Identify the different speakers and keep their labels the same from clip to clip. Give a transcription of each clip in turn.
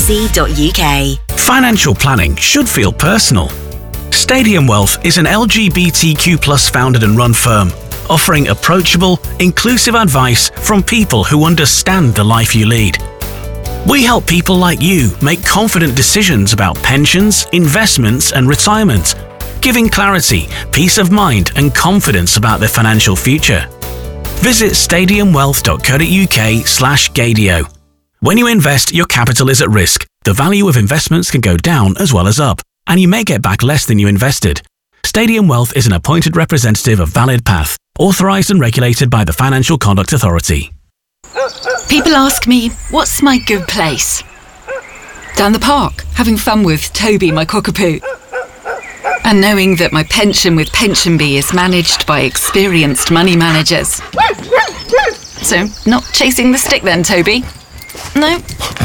Speaker 1: Financial planning should feel personal. Stadium Wealth is an LGBTQ+ founded and run firm, offering approachable, inclusive advice from people who understand the life you lead. We help people like you make confident decisions about pensions, investments and retirement, giving clarity, peace of mind and confidence about their financial future. Visit stadiumwealth.co.uk/Gadio. When you invest, your capital is at risk. The value of investments can go down as well as up, and you may get back less than you invested. Stadium Wealth is an appointed representative of Valid Path, authorised and regulated by the Financial Conduct Authority.
Speaker 2: People ask me, what's my good place? Down the park, having fun with Toby, my cockapoo. And knowing that my pension with PensionBee is managed by experienced money managers. So, not chasing the stick then, Toby? No.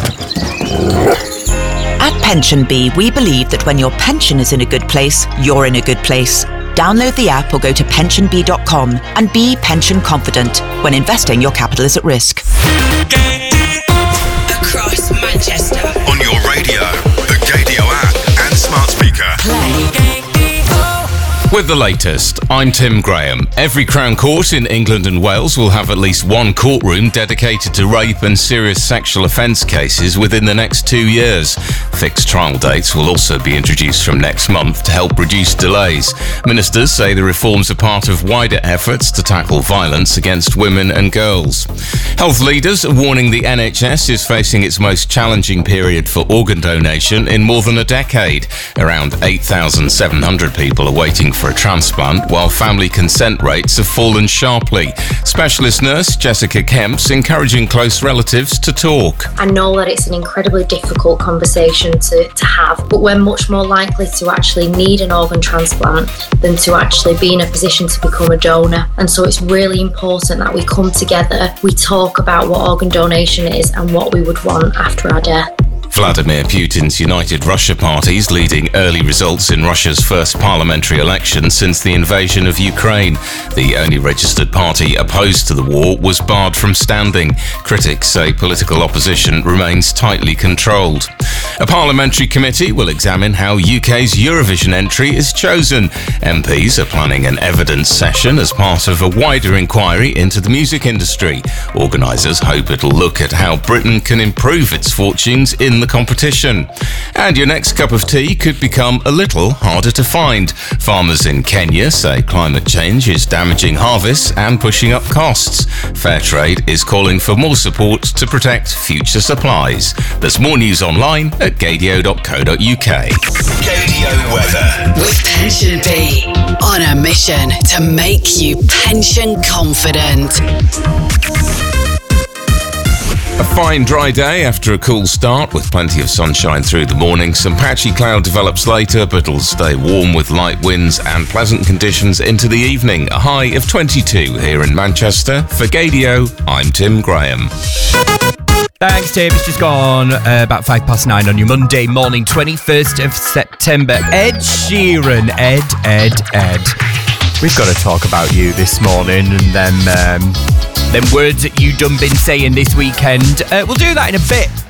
Speaker 3: At PensionBee, we believe that when your pension is in a good place, you're in a good place. Download the app or go to pensionbee.com and be pension confident. When investing, your capital is at risk.
Speaker 4: Across Manchester.
Speaker 5: On your radio, the Gadio app and smart speaker.
Speaker 4: Play.
Speaker 6: With the latest, I'm Tim Graham. Every Crown Court in England and Wales will have at least one courtroom dedicated to rape and serious sexual offence cases within the next 2 years. Fixed trial dates will also be introduced from next month to help reduce delays. Ministers say the reforms are part of wider efforts to tackle violence against women and girls. Health leaders are warning the NHS is facing its most challenging period for organ donation in more than a decade. Around 8,700 people are waiting for a transplant, while family consent rates have fallen sharply. Specialist nurse Jessica Kemp's encouraging close relatives to talk.
Speaker 7: I know that it's an incredibly difficult conversation to have, but we're much more likely to actually need an organ transplant than to actually be in a position to become a donor. And so it's really important that we come together, we talk about what organ donation is and what we would want after our death.
Speaker 6: Vladimir Putin's United Russia Party is leading early results in Russia's first parliamentary election since the invasion of Ukraine. The only registered party opposed to the war was barred from standing. Critics say political opposition remains tightly controlled. A parliamentary committee will examine how UK's Eurovision entry is chosen. MPs are planning an evidence session as part of a wider inquiry into the music industry. Organisers hope it'll look at how Britain can improve its fortunes in the competition. And your next cup of tea could become a little harder to find. Farmers in Kenya say climate change is damaging harvests and pushing up costs. Fairtrade is calling for more support to protect future supplies. There's more news online at gadio.co.uk.
Speaker 5: Gadio weather.
Speaker 4: With PensionBee. On a mission to make you pension confident.
Speaker 6: A fine dry day after a cool start with plenty of sunshine through the morning. Some patchy cloud develops later, but it'll stay warm with light winds and pleasant conditions into the evening. A high of 22 here in Manchester. For Gadio, I'm Tim Graham.
Speaker 8: Thanks, Tim. It's just gone about 9:05 on your Monday morning, 21st of September. Ed Sheeran. Ed. We've got to talk about you this morning and them words that you done been saying this weekend. We'll do that in a bit.